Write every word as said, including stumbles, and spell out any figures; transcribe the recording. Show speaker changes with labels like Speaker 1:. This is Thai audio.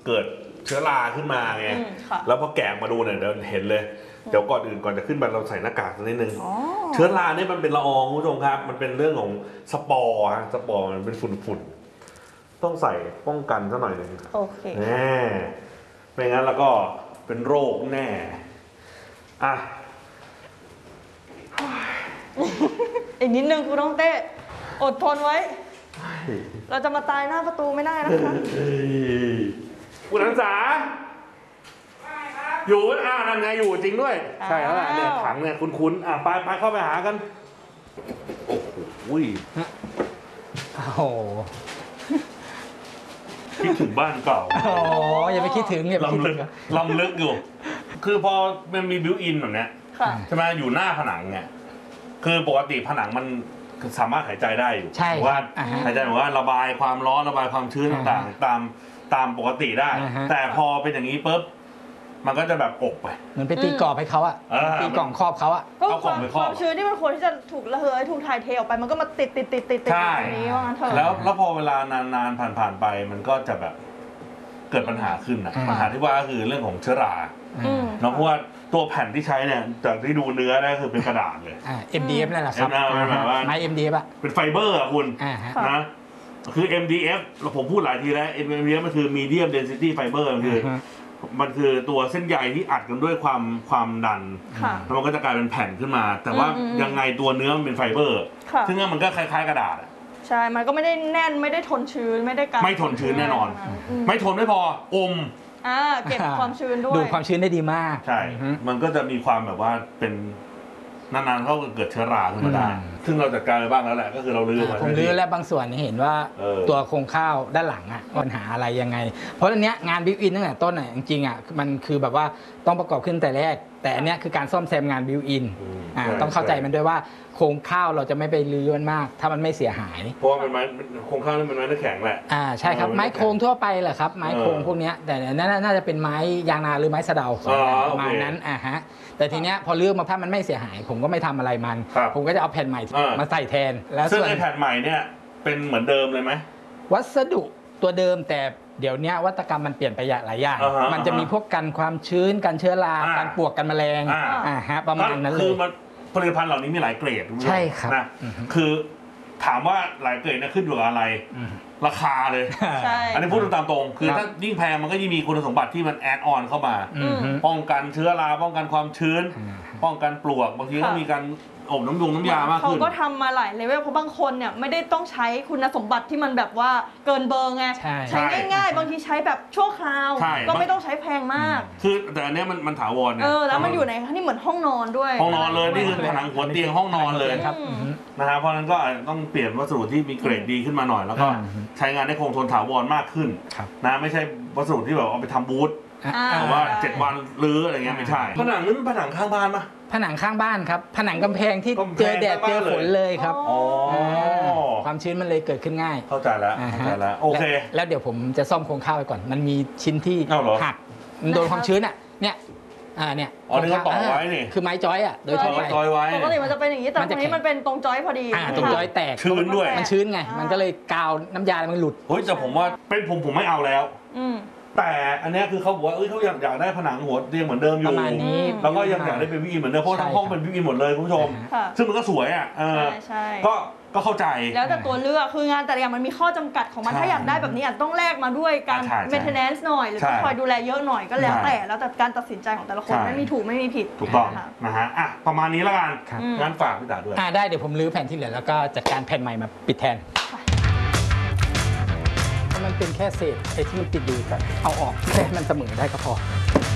Speaker 1: เกิดเชื้อราขึ้นมาไงแล้วพอแกะมาดูเนี่ยเดี๋ยวเห็นเลยเดี๋ยวก่อนอื่นก่อนจะขึ้นไปเราใส่หน้ากากสักนิดนึงเชื้อราเนี่ยมันเป็นละอองคุณผู้ชมครับมันเป็นเรื่องของสปอร์สปอร์มันเป็นฝุ่นๆต้องใส่ป้องกันซะหน่อยหนึ่ง
Speaker 2: โอเค
Speaker 1: แน่ไม่งั้นแล้วก็เป็นโรคแน่อ่ะ
Speaker 2: อีกนิดนึงคุณต้องเต้อดทนไว้เราจะมาตายหน้าประตูไม่ได้นะคะ
Speaker 1: คุณนันสาอยู่อ่านั่นไงอยู่จริงด้วยใช่แล้วแหละเนี่ยถังเนี่ยคุ้นๆอ่ะไปไปเข้าไปหากันโอ้โห
Speaker 3: โอ้โห
Speaker 1: คิดถึงบ้านเก่า
Speaker 3: โอ้อย่าไปคิดถึงอย่าไปคิดถึง
Speaker 1: ลำลึกอยู่คือพอมันมีบิวอินแบบเนี้ยใช่ไหมอยู่หน้าผนังเนี่ยคือปกติผนังมันสามารถหายใจได้อยู่ว่าหายใจว่าระบายความร้อนระบายความชื้นต่างๆตามตามปกติได้แต่พอเป็นอย่างนี้ปุ๊บมันก็จะแบบอบไป
Speaker 3: เหมือนไปตีกรอบให้เขาอะตีกล่องครอบเขาอะ
Speaker 2: ก็ความชื้นที่มันควรที่จะถูกระเหยถูกถ่ายเทออกไปมันก็มาติดติดติดติดติดอย่างนี้ว่างั้นเถอะ
Speaker 1: แล้วแล้วพอเวลานานๆผ่านๆไปมันก็จะแบบเกิดปัญหาขึ้นนะปัญหาที่ว่าก็คือเรื่องของเชื้อราเนาะเพราะว่าตัวแผ่นที่ใช้เนี่ยจากที่ดูเนื้อนี่คือเป็นกระดาษเลย
Speaker 3: เอ็ม ดี เอฟ นั่นแหละครับไม้ เอ็ม ดี เอฟ อะ
Speaker 1: เป็นไฟเบอร์อะคุณนะคือ เอ็ม ดี เอฟ ผมพูดหลายทีแล้ว เอ็ม ดี เอฟ มันคือ medium density fiber มันคือมันคือตัวเส้นใยที่อัดกันด้วยความความดันแล้วมันก็จะกลายเป็นแผ่นขึ้นมาแต่ว่ายังไงตัวเนื้อมันเป็นไฟเบอร์ซึ่งมันก็คล้ายๆกระดาษ
Speaker 2: ใช่มันก็ไม่ได้แน่นไม่ได้ทนชื้นไม่ได้กัน
Speaker 1: ไม่ทนชื้นแน่นอนไม่ทนไม่พออม
Speaker 2: อ่าเก็บความชื้นด้วย
Speaker 3: ดูความชื้นได้ดีมาก
Speaker 1: ใช่มันก็จะมีความแบบว่าเป็นนานๆเขาเกิดเชื้อราขึ้นมาได้ซึ่งเราจัดการไปบ้างแล้วแหละก็คือเราลื้อมา
Speaker 3: ผมลื้อแล้วบางส่วนเห็นว่าตัวโครงข้าวด้านหลังอ่ะปัญหาอะไรยังไงเพราะอันเนี้ยงานบิวอินตั้งแต่ต้นอ่ะจริงๆอ่ะมันคือแบบว่าต้องประกอบขึ้นแต่แรกแต่อันเนี้ยคือการซ่อมแซมงานบิวอินอ่าต้องเข้าใจมันด้วยว่าโครงข้าวเราจะไม่ไปลื้อมันมากถ้ามันไม่เสียหาย
Speaker 1: เพราะว่ามันไม้โครงข้าวนี่มันไม้แข็งแหละ
Speaker 3: อ่าใช่ครับไม้โครงทั่วไปแหละครับไม้โครงพวกนี้แต่น่าจะเป็นไม้ยางนาหรือไม้สะเดาประมาณนั้นอ่าฮะแต่ทีเนี้ยพอเลือกมาถ้ามันไม่เสียหายผมก็ไม่ทำอะไรมันผมก็จะเอาแผ่นใหม่มาใส่แทน
Speaker 1: แล้วซึ่งไอ้แผ่นใหม่เนี่ยเป็นเหมือนเดิมเลยไหม
Speaker 3: วัสดุตัวเดิมแต่เดี๋ยวนี้วัตกรรมมันเปลี่ยนไปหลายอย่างมันจะมีพวกกันความชื้นกันเชื้อรากันปลวกกันแมลงอ่าฮะประมาณนั้นเลย
Speaker 1: ผลิตภัณฑ์เหล่านี้มีหลายเกรด
Speaker 3: ใช่ครับ
Speaker 1: นะคือถามว่าหลายเกรดเนี่ยขึ้นอยู่กับอะไรราคาเลยอันนี้พูดตามตรงคือถ้ายิ่งแพงมันก็ยิ่งมีคุณสมบัติที่มันแอดออนเข้ามาป้องกันเชื้อราป้องกันความชื้นป้องกันปลวกบางทีก็มีการอบน้ำยงน้ำยามากขึ้น
Speaker 2: เขาก็ทำมาหลายเลเวลเพราะบางคนเนี่ยไม่ได้ต้องใช้คุณสมบัติที่มันแบบว่าเกินเบอร์ไงใช้ง่ายๆบางทีใช้แบบชั่วคราวก็ไม่ต้องใช้แพงมาก
Speaker 1: คือแต่อันนี้มันมันถาวร
Speaker 2: เนี่ยเออแล้วมันอยู่ในที่เหมือนห้องนอนด้วย
Speaker 1: ห้องนอนเลยนี่คือผนังหัวเตียงห้องนอนเลยครับนะฮะเพราะนั้นก็ต้องเปลี่ยนวัสดุที่มีเกรดดีขึ้นมาหน่อยแล้วก็ใช้งานได้คงทนถาวรมากขึ้นนะไม่ใช่วัสดุที่แบบเอาไปทำบูธแต่ว่าเจ็ดวันรื้ออะไรเงี้ยไม่ใช่ผนังนี่เป็นผนังข้างบ้านปะ
Speaker 3: ผนังข้างบ้านครับผนังกำแพงที่เจอแดดเจอฝนเลยครับความชื้นมันเลยเกิดขึ้นง่าย
Speaker 1: เข้าใจแล้วเข้าใจแล้วโอเค
Speaker 3: แล้วเดี๋ยวผมจะซ่อมโครงข้าวไปก่อนมันมีชิ้นที่หักมันโดนความชื้นอ่ะเนี่ยอ่าเนี่ย
Speaker 1: อ๋อนี่เขาต่อไว้นี่
Speaker 3: คือไม้จอยอ่ะโดยทั่วไป
Speaker 1: จอยไว้
Speaker 2: ปกติมันจะเป็นอย่างนี้แต่ตรงนี้มันเป็นตรงจอยพอดี
Speaker 3: อ่าตรงจอยแตก
Speaker 1: ชื้นด้วย
Speaker 3: มันชื้นไงมันก็เลยกาวน้ำยามันหลุด
Speaker 1: เฮ้ยแต่ผมว่าเป็นผมผมไม่เอาแล้วแต่อันนี้คือเขาบอกว่าเอ้ยเขาอยากอยากได้ผนังหัวเตียงเหมือนเดิมอยู่
Speaker 3: ประมาณนี้
Speaker 1: แล้วก็ยังอยากได้เป็นวิวเหมือนเดิมเพราะทั้งห้องเป็นวิวหมดเลยคุณผู้ชมซึ่งมันก็สวยอ่ะ
Speaker 2: ใช่
Speaker 1: ก็ก็เข้าใจ
Speaker 2: แล้วแต่ตัวเลือกคืองานแต่ละอย่างมันมีข้อจำกัดของมันถ้าอยากได้แบบนี้อาจต้องแลกมาด้วยการ maintenance หน่อยหรือคอยดูแลเยอะหน่อยก็แล้วแต่แล้วแต่การตัดสินใจของแต่ละคนไม่มีถูกไม่มีผิด
Speaker 1: ถูกต้องนะฮะอ่ะประมาณนี้แล้วกันงั้นฝากพี่ตาด้วย
Speaker 3: อ่าได้เดี๋ยวผมรื้อแผ่นที่เหลือแล้วก็จัดการแผ่นใหม่มาปิดแทนมันเป็นแค่เศษไอ้ที่มันติดอยู่กันเอาออกแค่มันเสมอได้ก็พอ